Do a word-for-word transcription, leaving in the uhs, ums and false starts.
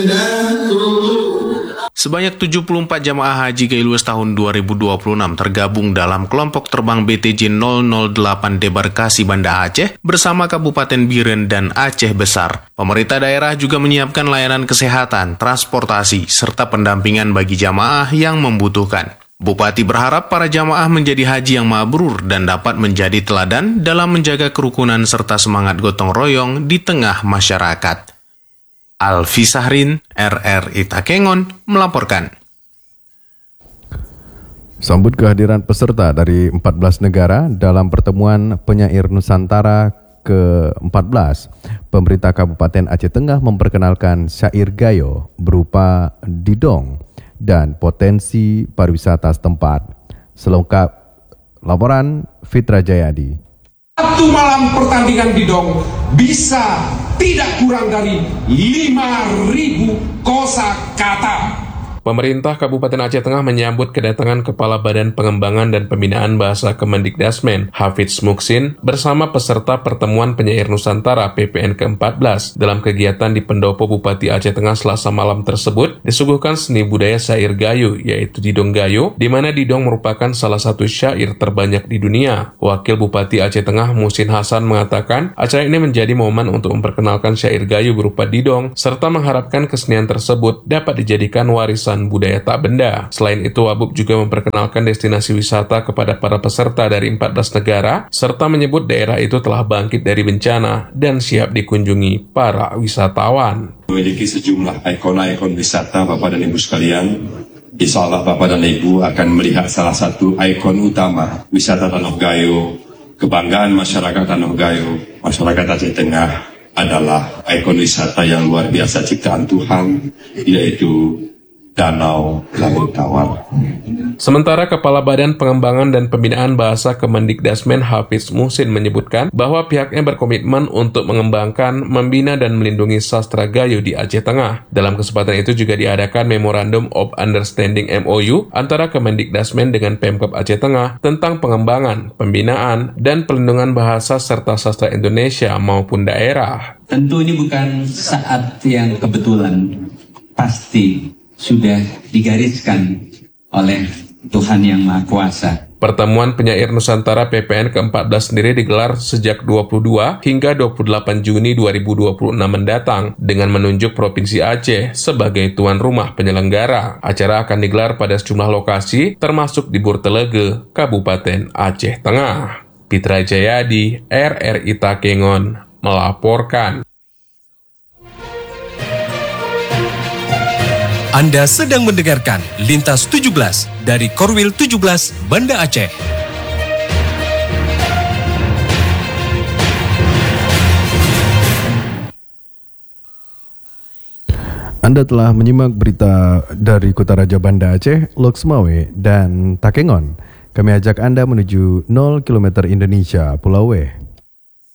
Sebanyak tujuh puluh empat jamaah haji Gailues tahun dua ribu dua puluh enam tergabung dalam kelompok terbang B T J nol nol delapan Debarkasi Banda Aceh bersama Kabupaten Biren dan Aceh Besar. Pemerintah daerah juga menyiapkan layanan kesehatan, transportasi, serta pendampingan bagi jamaah yang membutuhkan. Bupati berharap para jamaah menjadi haji yang mabrur dan dapat menjadi teladan dalam menjaga kerukunan serta semangat gotong royong di tengah masyarakat. Alfi Sahrin, R R I Takengon, melaporkan. Sambut kehadiran peserta dari empat belas negara dalam pertemuan penyair Nusantara ke empat belas, pemerintah Kabupaten Aceh Tengah memperkenalkan syair gayo berupa didong dan potensi pariwisata setempat. Selengkap laporan Fitra Jayadi. Satu malam pertandingan didong bisa tidak kurang dari lima ribu kosakata. Pemerintah Kabupaten Aceh Tengah menyambut kedatangan Kepala Badan Pengembangan dan Pembinaan Bahasa Kemendikdasmen, Hafidz Muksin, bersama peserta pertemuan penyair Nusantara P P N ke empat belas. Dalam kegiatan di Pendopo Bupati Aceh Tengah Selasa malam tersebut, disuguhkan seni budaya syair gayo, yaitu didong gayo, di mana didong merupakan salah satu syair terbanyak di dunia. Wakil Bupati Aceh Tengah Muhsin Hasan mengatakan, acara ini menjadi momen untuk memperkenalkan syair gayo berupa didong, serta mengharapkan kesenian tersebut dapat dijadikan warisan budaya tak benda. Selain itu, Wabub juga memperkenalkan destinasi wisata kepada para peserta dari empat belas negara, serta menyebut daerah itu telah bangkit dari bencana dan siap dikunjungi para wisatawan. Memiliki sejumlah ikon-ikon wisata, Bapak dan Ibu sekalian. Insya Allah Bapak dan Ibu akan melihat salah satu ikon utama wisata Tanah Gayo. Kebanggaan masyarakat Tanah Gayo, masyarakat Aceh Tengah adalah ikon wisata yang luar biasa ciptaan Tuhan, yaitu Danau Laut Tawar. Sementara Kepala Badan Pengembangan dan Pembinaan Bahasa Kemendikdasmen Hafidz Muksin menyebutkan bahwa pihaknya berkomitmen untuk mengembangkan, membina dan melindungi sastra gayo di Aceh Tengah. Dalam kesempatan itu juga diadakan Memorandum of Understanding M O U antara Kemendikdasmen dengan Pemkab Aceh Tengah tentang pengembangan, pembinaan, dan pelindungan bahasa serta sastra Indonesia maupun daerah. Tentu ini bukan saat yang kebetulan, pasti sudah digariskan oleh Tuhan Yang Maha Kuasa. Pertemuan penyair Nusantara P P N ke empat belas sendiri digelar sejak dua puluh dua hingga dua puluh delapan Juni dua ribu dua puluh enam mendatang dengan menunjuk Provinsi Aceh sebagai tuan rumah penyelenggara. Acara akan digelar pada sejumlah lokasi termasuk di Burtelege, Kabupaten Aceh Tengah. Fitra Jayadi, R R I Takengon, melaporkan. Anda sedang mendengarkan Lintas tujuh belas dari Korwil tujuh belas Banda Aceh. Anda telah menyimak berita dari Kota Raja Banda Aceh, Loksmawe, dan Takengon. Kami ajak Anda menuju nol kilometer Indonesia, Pulau W.